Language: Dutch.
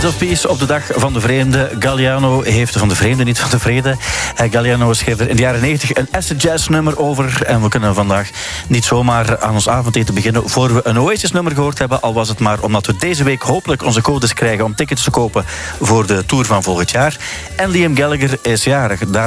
Shades of Peace op de dag van de vreemde. Galliano heeft van de vreemde, niet van de vrede. Galliano schreef er in de jaren 90 een acid jazz nummer over. En we kunnen vandaag niet zomaar aan ons avondeten beginnen voor we een Oasis nummer gehoord hebben. Al was het maar omdat we deze week hopelijk onze codes krijgen om tickets te kopen voor de tour van volgend jaar. En Liam Gallagher is jarig.